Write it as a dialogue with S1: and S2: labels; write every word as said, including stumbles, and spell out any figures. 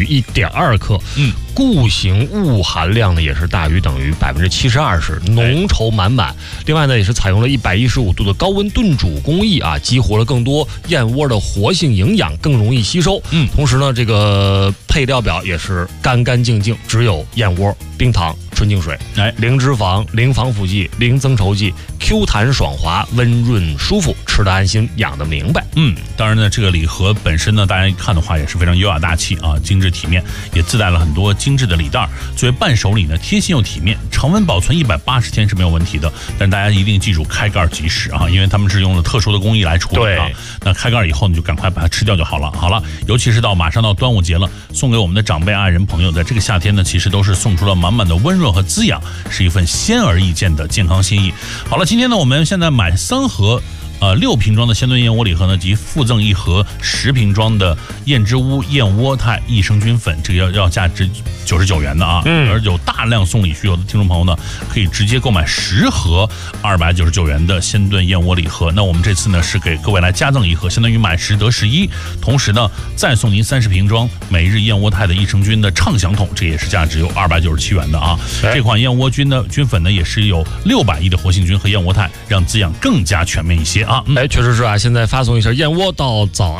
S1: 于一点二克。
S2: 嗯，
S1: 固形物含量呢也是大于等于百分之七十二十，浓稠满满。另外呢，也是采用了一百一十五度的高温炖煮工艺啊，激活了更多燕窝的活性营养，更容易吸收。
S2: 嗯，
S1: 同时呢，这个配料表也是干干净净，只有燕窝、冰糖、纯净水，
S2: 哎，
S1: 零脂肪、零防腐剂、零增稠剂 ，Q 弹爽滑、温润舒服，吃得安心，养得明白。
S2: 嗯，当然呢，这个礼盒本身呢，大家一看的话也是非常优雅大气啊，精致体面，也自带了很多精致的礼袋。作为伴手礼呢，贴心又体面，常温保存一百八十天是没有问题的。但大家一定记住开盖即食啊，因为他们是用了特殊的工艺来处理啊。那开盖以后你就赶快把它吃掉就好了。好了，尤其是到马上到端午节了，送给我们的长辈、爱人、朋友，在这个夏天呢，其实都是送出了满满的温润和滋养，是一份显而易见的健康心意。好了，今天呢，我们现在买三盒。呃，六瓶装的鲜炖燕窝礼盒呢，及附赠一盒十瓶装的燕之屋燕窝肽益生菌粉，这个要要价值九十九元的啊。嗯，而有大量送礼需求的听众朋友呢，可以直接购买十盒二百九十九元的鲜炖燕窝礼盒。那我们这次呢是给各位来加赠一盒，相当于买十得十一，同时呢再送您三十瓶装每日燕窝肽的益生菌的畅享桶，这也是价值有二百九十七元的啊。这款燕窝菌的菌粉呢，也是有六百亿的活性菌和燕窝肽，让滋养更加全面一些啊。
S1: 哎，确实是啊！现在发送一下燕窝到早安。